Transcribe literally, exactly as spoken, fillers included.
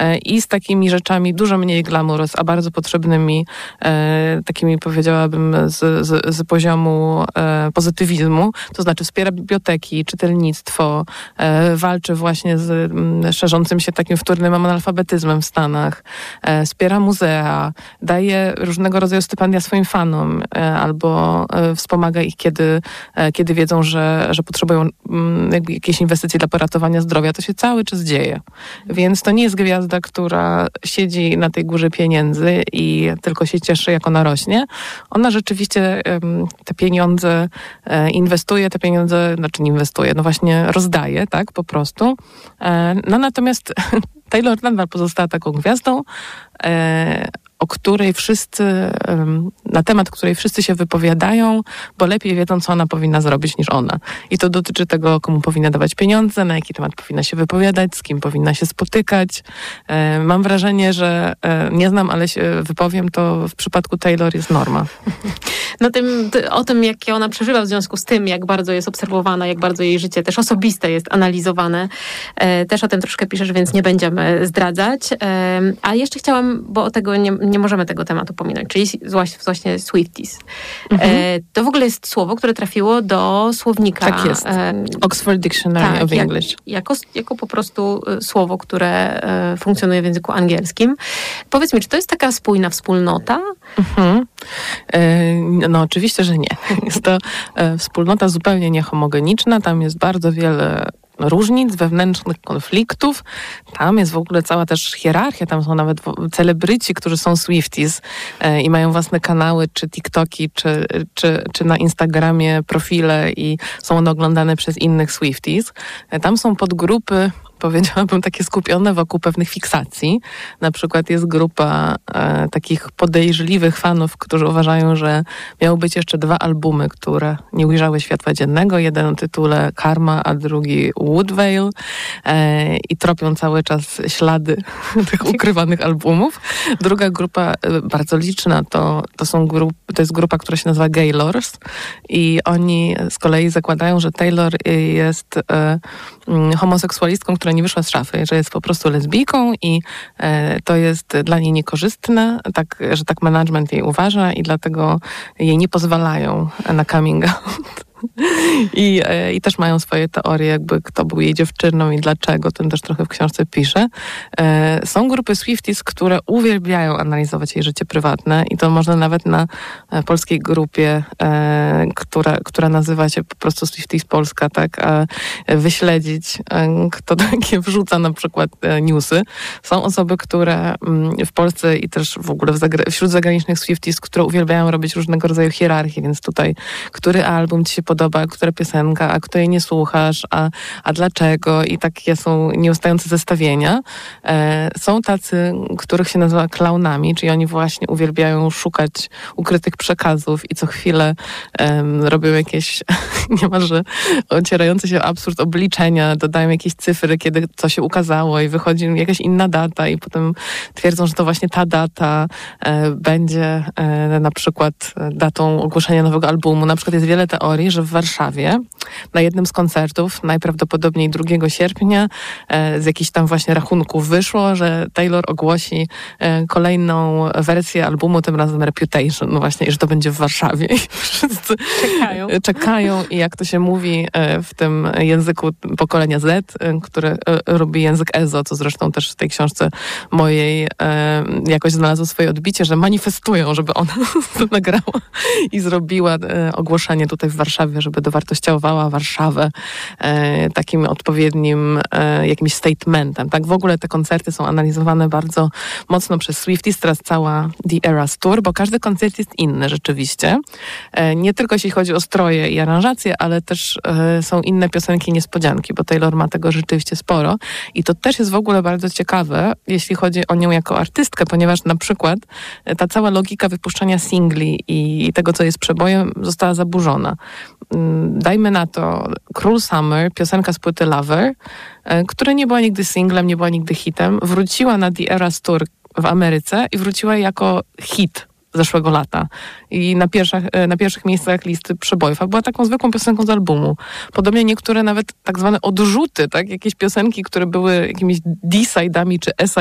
i z takimi rzeczami dużo mniej glamurous, a bardzo potrzebnymi, takimi powiedziałabym z, z, z poziomu pozytywizmu, to znaczy wspiera biblioteki, czytelnictwo, walczy właśnie z szerzącym się takim wtórnym analfabetyzmem w Stanach, wspiera muzea, daje różnego rodzaju stypendia swoim fanom albo wspomaga ich, kiedy, kiedy wiedzą, że, że potrzebują jakby jakieś inwestycje dla poratowania zdrowia. To się cały czas dzieje. Więc to nie jest gwiazda, która siedzi na tej górze pieniędzy i tylko się cieszy, jak ona rośnie. Ona rzeczywiście te pieniądze inwestuje, te pieniądze, znaczy nie inwestuje, no właśnie rozdaje, tak, po prostu. No natomiast Taylor nadal pozostała taką gwiazdą, o której wszyscy, na temat której wszyscy się wypowiadają, bo lepiej wiedzą, co ona powinna zrobić niż ona. I to dotyczy tego, komu powinna dawać pieniądze, na jaki temat powinna się wypowiadać, z kim powinna się spotykać. Mam wrażenie, że nie znam, ale się wypowiem, to w przypadku Taylor jest norma. No tym, o tym, jakie ona przeżywa w związku z tym, jak bardzo jest obserwowana, jak bardzo jej życie też osobiste jest analizowane. Też o tym troszkę piszesz, więc nie będziemy zdradzać. A jeszcze chciałam, bo o tego nie nie możemy tego tematu pominąć, czyli właśnie Swifties. Mhm. E, to w ogóle jest słowo, które trafiło do słownika. Tak jest. E, Oxford Dictionary tak, of English. Jak, jako, jako po prostu słowo, które e, funkcjonuje w języku angielskim. Powiedz mi, czy to jest taka spójna wspólnota? Mhm. E, no oczywiście, że nie. Jest to e, wspólnota zupełnie niehomogeniczna. Tam jest bardzo wiele różnic, wewnętrznych konfliktów. Tam jest w ogóle cała też hierarchia. Tam są nawet celebryci, którzy są Swifties e, i mają własne kanały, czy TikToki, czy, czy, czy na Instagramie profile i są one oglądane przez innych Swifties. E, tam są podgrupy, powiedziałabym, takie skupione wokół pewnych fiksacji. Na przykład jest grupa e, takich podejrzliwych fanów, którzy uważają, że miały być jeszcze dwa albumy, które nie ujrzały światła dziennego. Jeden o tytule Karma, a drugi Woodvale. E, I tropią cały czas ślady tych ukrywanych albumów. Druga grupa, e, bardzo liczna, to, to, są grup, to jest grupa, która się nazywa Gaylors. I oni z kolei zakładają, że Taylor jest e, homoseksualistką, która nie wyszła z szafy, że jest po prostu lesbijką i e, to jest dla niej niekorzystne, tak, że tak management jej uważa i dlatego jej nie pozwalają na coming out. I, e, I też mają swoje teorie, jakby kto był jej dziewczyną i dlaczego, ten też trochę w książce pisze. E, są grupy Swifties, które uwielbiają analizować jej życie prywatne i to można nawet na e, polskiej grupie, e, która, która nazywa się po prostu Swifties Polska, tak, e, wyśledzić, e, kto takie wrzuca na przykład e, newsy. Są osoby, które m, w Polsce i też w ogóle w zagra- wśród zagranicznych Swifties, które uwielbiają robić różnego rodzaju hierarchie, więc tutaj, który album ci się podoba, która piosenka, a której nie słuchasz, a, a dlaczego? I takie są nieustające zestawienia. E, są tacy, których się nazywa klaunami, czyli oni właśnie uwielbiają szukać ukrytych przekazów i co chwilę um, robią jakieś niemalże ocierające się o absurd obliczenia, dodają jakieś cyfry, kiedy co się ukazało i wychodzi jakaś inna data i potem twierdzą, że to właśnie ta data e, będzie e, na przykład datą ogłoszenia nowego albumu. Na przykład jest wiele teorii, że w Warszawie na jednym z koncertów, najprawdopodobniej drugiego sierpnia, e, z jakichś tam właśnie rachunków wyszło, że Taylor ogłosi e, kolejną wersję albumu, tym razem Reputation, no właśnie, i że to będzie w Warszawie. I wszyscy czekają. czekają i jak to się mówi e, w tym języku pokolenia Z, e, które e, robi język Ezo, co zresztą też w tej książce mojej e, jakoś znalazło swoje odbicie, że manifestują, żeby ona to nagrała i zrobiła e, ogłoszenie tutaj w Warszawie, żeby dowartościowała Warszawę e, takim odpowiednim e, jakimś statementem. Tak, w ogóle te koncerty są analizowane bardzo mocno przez Swifties, teraz cała The Eras Tour, bo każdy koncert jest inny rzeczywiście. E, nie tylko jeśli chodzi o stroje i aranżacje, ale też e, są inne piosenki, niespodzianki, bo Taylor ma tego rzeczywiście sporo i to też jest w ogóle bardzo ciekawe, jeśli chodzi o nią jako artystkę, ponieważ na przykład e, ta cała logika wypuszczania singli i, i tego, co jest przebojem, została zaburzona. Dajmy na to Cruel Summer, piosenka z płyty Lover, która nie była nigdy singlem, nie była nigdy hitem, wróciła na The Eras Tour w Ameryce i wróciła jako hit zeszłego lata. I na pierwszych, na pierwszych miejscach listy przebojów. A była taką zwykłą piosenką z albumu. Podobnie niektóre nawet tak zwane odrzuty, tak? Jakieś piosenki, które były jakimiś D-side'ami czy